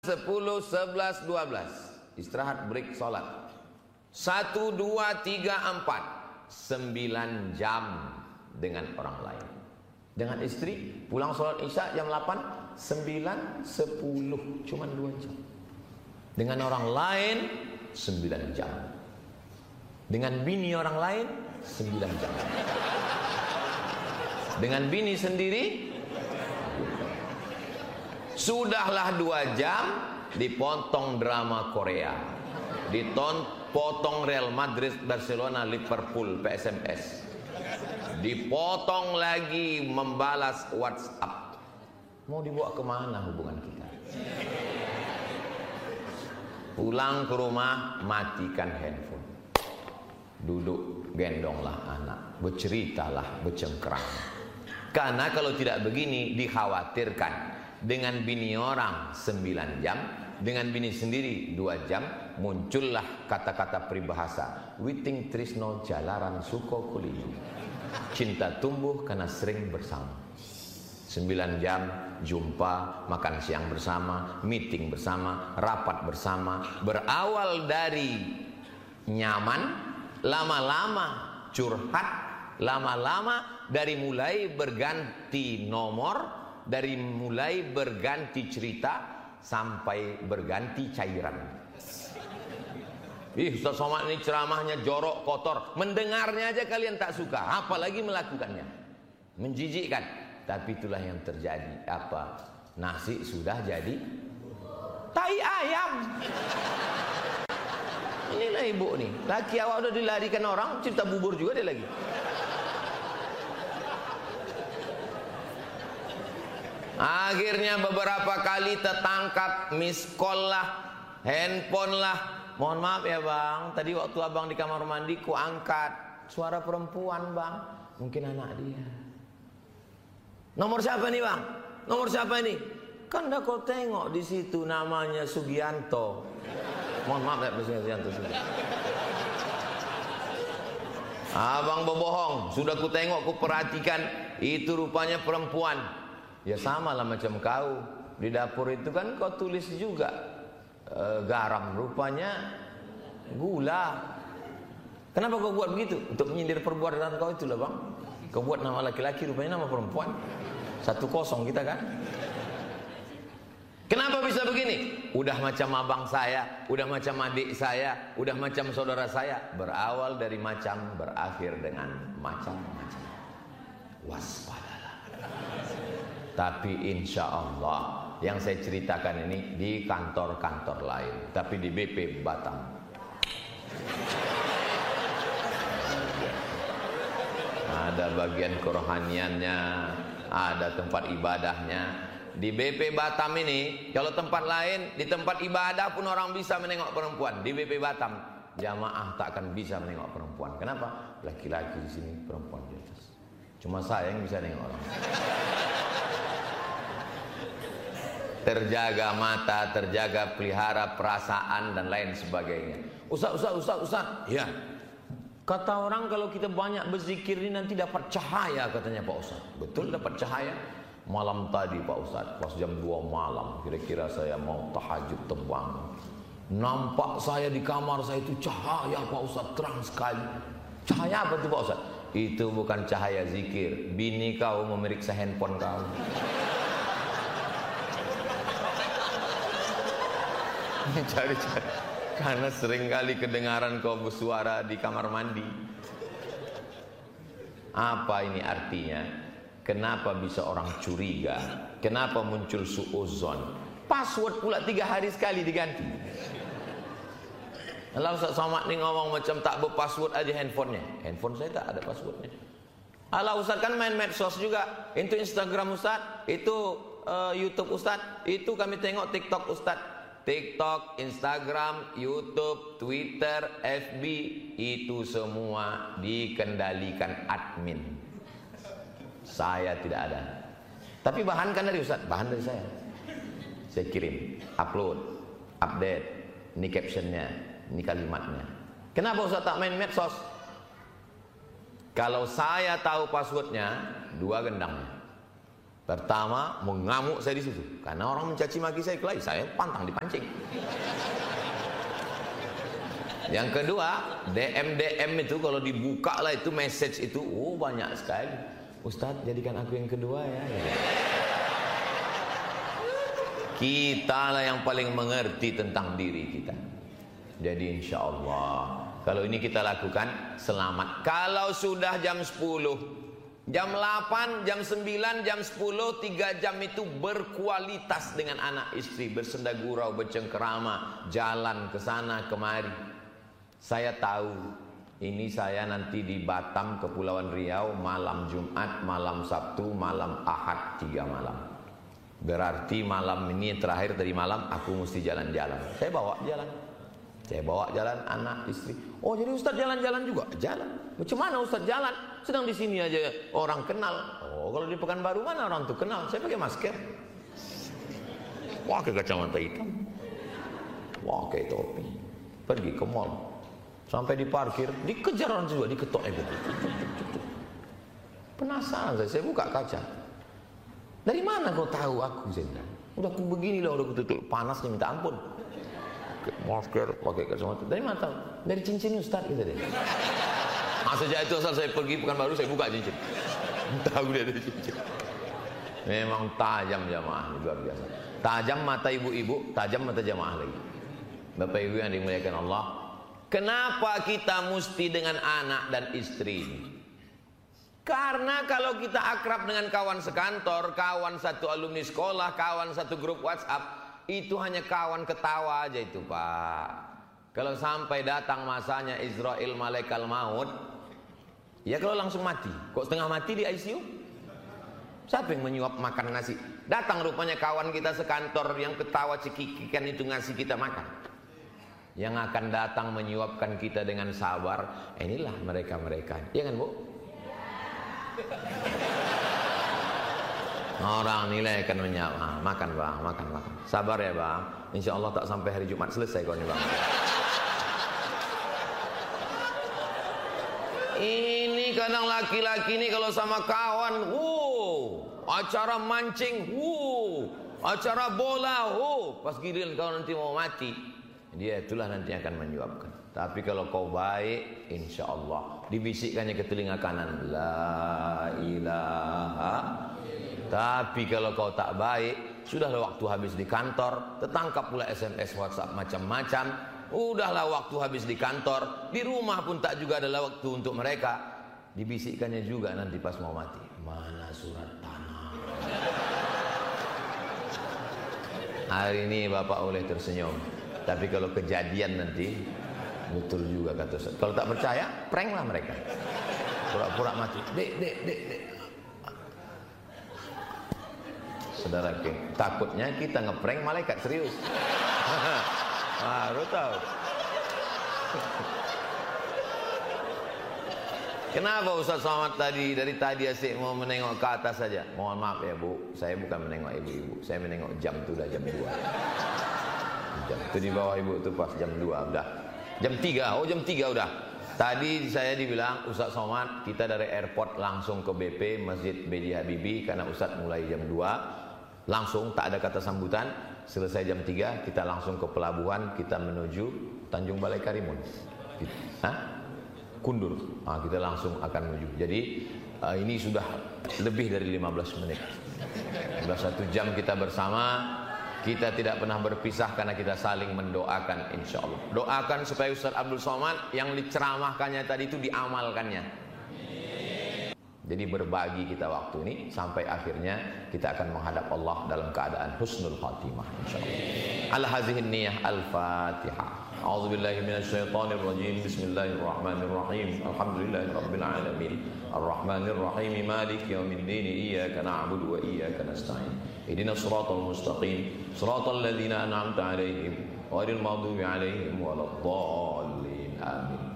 10, 11, 12. Istirahat, break, sholat. 1, 2, 3, 4. 9 jam dengan orang lain. Dengan istri, pulang sholat isya jam 8, 9, 10. Cuma 2 jam. Dengan orang lain, 9 jam. Dengan bini orang lain, 9 jam. Dengan bini sendiri, sudahlah 2 jam dipotong drama Korea, dipotong Real Madrid, Barcelona, Liverpool, PSMS, dipotong lagi membalas WhatsApp. Mau dibawa kemana hubungan kita? Pulang ke rumah, matikan handphone, duduk gendonglah anak, berceritalah, bercengkrang. Karena kalau tidak begini, dikhawatirkan dengan bini orang 9 jam, dengan bini sendiri 2 jam, muncullah kata-kata peribahasa. Witing trisno jalaran suko kuli. Cinta tumbuh karena sering bersama. 9 jam jumpa, makan siang bersama, meeting bersama, rapat bersama. Berawal dari nyaman, lama-lama curhat, lama-lama dari mulai berganti nomor, dari mulai berganti cerita sampai berganti cairan. Ustaz Somad ini ceramahnya jorok, kotor. Mendengarnya aja kalian tak suka, apalagi melakukannya. Menjijikkan. Tapi itulah yang terjadi. Apa? Nasi sudah jadi tai ayam. Inilah ibu nih. Laki awak udah dilarikan orang, cerita bubur juga dia lagi. Akhirnya beberapa kali tertangkap, miss call lah, handphone lah. Mohon maaf ya bang, tadi waktu abang di kamar mandi ku angkat, suara perempuan bang, mungkin anak dia. Nomor siapa nih bang? Nomor siapa ini? Kan dah kau tengok di situ namanya Sugianto. Mohon maaf ya Sugianto. Abang berbohong, sudah ku tengok, ku perhatikan, itu rupanya perempuan. Ya sama lah macam kau. Di dapur itu kan kau tulis juga garam, rupanya gula. Kenapa kau buat begitu? Untuk menyindir perbuatan kau itulah bang. Kau buat nama laki-laki, rupanya nama perempuan. 1-0 kita kan. Kenapa bisa begini? Udah macam abang saya, udah macam adik saya, udah macam saudara saya. Berawal dari macam, berakhir dengan macam-macam. Waspadalah. Tapi insya Allah yang saya ceritakan ini di kantor-kantor lain, tapi di BP Batam. Ada bagian kerohaniannya, ada tempat ibadahnya. Di BP Batam ini, kalau tempat lain, di tempat ibadah pun orang bisa menengok perempuan. Di BP Batam, jamaah tak akan bisa menengok perempuan. Kenapa? Laki-laki di sini, perempuan di atas. Cuma saya yang bisa nengok orang. Terjaga mata, terjaga pelihara perasaan dan lain sebagainya. Ustaz. Ya. Kata orang kalau kita banyak berzikir ini nanti dapat cahaya katanya Pak Ustaz. Betul dapat cahaya. Malam tadi Pak Ustaz, pas jam 2 malam, kira-kira saya mau tahajud terbangun. Nampak saya di kamar saya itu cahaya Pak Ustaz, terang sekali. Cahaya apa itu Pak Ustaz? Itu bukan cahaya zikir. Bini kau memeriksa handphone kau. Cari-cari. Karena seringkali kedengaran kau bersuara di kamar mandi. Apa ini artinya? Kenapa bisa orang curiga? Kenapa muncul suuzon? Password pula 3 hari sekali diganti. Kalau Ustaz Somad ni ngomong macam tak berpassword aja handphonenya. Handphone saya tak ada passwordnya. Alah Ustaz kan main medsos juga. Itu Instagram Ustaz, itu YouTube Ustaz, itu kami tengok TikTok Ustaz. TikTok, Instagram, YouTube, Twitter, FB, itu semua dikendalikan admin. Saya tidak ada. Tapi bahan kan dari Ustaz, bahan dari saya. Saya kirim, upload, update, ini captionnya, ini kalimatnya. Kenapa Ustaz tak main medsos? Kalau saya tahu passwordnya, 2 gendangnya. Pertama, mengamuk saya di situ. Karena orang mencaci maki saya kelahi, saya pantang dipancing. Yang kedua, DM itu kalau dibuka lah itu message itu, banyak sekali. Ustadz, jadikan aku yang kedua ya. Kita lah yang paling mengerti tentang diri kita. Jadi insya Allah, kalau ini kita lakukan, selamat. Kalau sudah jam 10, jam 8, jam 9, jam 10, 3 jam itu berkualitas dengan anak istri, bersenda gurau, bercengkerama, jalan ke sana kemari. Saya tahu, ini saya nanti di Batam, Kepulauan Riau, malam Jumat, malam Sabtu, malam Ahad, 3 malam. Berarti malam ini terakhir tadi malam aku mesti jalan-jalan. Saya bawa jalan anak istri. Oh, jadi Ustadz jalan-jalan juga? Jalan. Macam mana Ustadz jalan? Sedang di sini aja orang kenal. Oh, kalau di Pekanbaru mana orang tuh kenal? Saya pakai masker. Pakai kacamata hitam. Pakai topi. Pergi ke mall. Sampai di parkir, dikejar orang juga, diketok gitu. Penasaran saya buka kaca. Dari mana kau tahu aku? Saya bilang, udah aku begini lah, udah aku tutup, panasnya minta ampun. Pakai masker, pakai kacamata. Dari mana tahu? Dari cincin Ustaz gitu deh. Sejak itu asal saya pergi Pekanbaru, saya buka cincin. Tahu dia dari cincin. Memang tajam jamaah, luar biasa. Tajam mata ibu-ibu, tajam mata jamaah lagi. Bapak Ibu yang dimuliakan Allah, kenapa kita mesti dengan anak dan istri? Karena kalau kita akrab dengan kawan sekantor, kawan satu alumni sekolah, kawan satu grup WhatsApp, itu hanya kawan ketawa aja itu Pak. Kalau sampai datang masanya Israel malaikal maut, ya kalau langsung mati. Kok setengah mati di ICU? Siapa yang menyuap makan nasi? Datang rupanya kawan kita sekantor yang ketawa cekikikan itu ngasih kita makan. Yang akan datang menyuapkan kita dengan sabar, inilah mereka-mereka. Iya kan Bu? Orang nilai akan menyapa. Makan Bang, makan. Sabar ya Bang. Insya Allah tak sampai hari Jumat selesai kau nih Bang. Ini kadang laki-laki ini kalau sama kawan, acara mancing, acara bola, pas giliran kau nanti mau mati, dia itulah nanti akan menyuapkan. Tapi kalau kau baik, insya Allah dibisikkannya ke telinga kanan, la ilaha. Tapi kalau kau tak baik, sudahlah waktu habis di kantor, tertangkap pula SMS WhatsApp macam-macam. Udahlah waktu habis di kantor, di rumah pun tak juga adalah waktu untuk mereka. Dibisikkannya juga nanti pas mau mati, mana surat tanah. Hari ini Bapak boleh tersenyum, tapi kalau kejadian nanti betul juga kata Ustaz. Kalau tak percaya, prank lah mereka. Pura-pura mati. Dek. Saudara King, takutnya kita ngeprank malaikat serius. Baru tahu. Kenapa Ustaz Somad tadi dari tadi asyik mau menengok ke atas saja? Mohon maaf ya Bu, saya bukan menengok ibu-ibu, saya menengok jam itu udah jam 2. Jam itu di bawah ibu itu pas jam 2 udah. Jam 3, jam 3 udah. Tadi saya dibilang Ustaz Somad, kita dari airport langsung ke BP Masjid B.J. Habibie karena Ustaz mulai jam 2. Langsung tak ada kata sambutan. Selesai jam 3 kita langsung ke pelabuhan, kita menuju Tanjung Balai Karimun. Kundur. Kita langsung akan menuju. Jadi ini sudah lebih dari 15 menit. Sudah 1 jam kita bersama. Kita tidak pernah berpisah karena kita saling mendoakan insya Allah. Doakan supaya Ustaz Abdul Somad yang diceramahkannya tadi itu diamalkannya. Jadi berbagi kita waktu ini sampai akhirnya kita akan menghadap Allah dalam keadaan husnul khatimah insyaallah. Al-hazihin niyah al-Fatihah. A'udzubillahi minasyaitonir rajim. Bismillahirrahmanirrahim. Alhamdulillahirabbil alamin. Arrahmanirrahim. Maliki yaumiddin. Iyyaka na'budu wa iyyaka nasta'in. Ihdinas siratal mustaqim. Siratal ladzina an'amta 'alaihim ghairil maghdubi 'alaihim waladdallin. Amin.